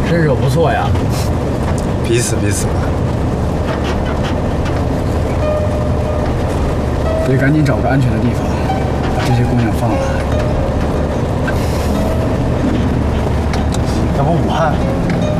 身手不错呀。 彼此吧。 得赶紧找个安全的地方，把这些姑娘放了。 要不武汉？